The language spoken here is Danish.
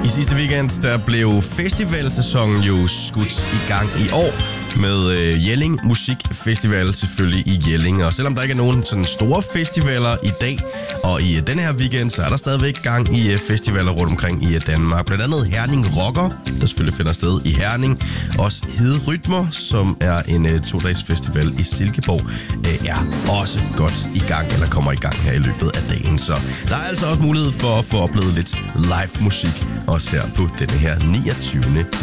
I sidste weekend, der blev festivalsæsonen jo skudt i gang i år med Jelling Musikfestival selvfølgelig i Jelling. Og selvom der ikke er nogen sådan store festivaler i dag og i den her weekend, så er der stadigvæk gang i festivaler rundt omkring i Danmark. Blandt andet Herning Rocker, der selvfølgelig finder sted i Herning. Også Hede Rytmer, som er en 2-dages festival i Silkeborg, er også godt i gang, eller kommer i gang her i løbet af dagen. Så der er altså også mulighed for at få oplevet lidt live musik, også her på denne her 29.